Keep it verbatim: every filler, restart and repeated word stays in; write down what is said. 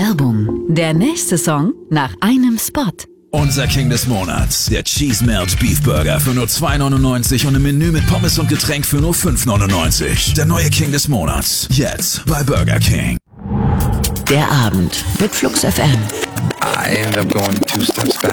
Werbung. Der nächste Song nach einem Spot. Unser King des Monats, der Cheese Melt Beef Burger für nur zwei neunundneunzig und im Menü mit Pommes und Getränk für nur fünf neunundneunzig. Der neue King des Monats, jetzt bei Burger King. Der Abend mit Flux F M. I ended up going two steps back.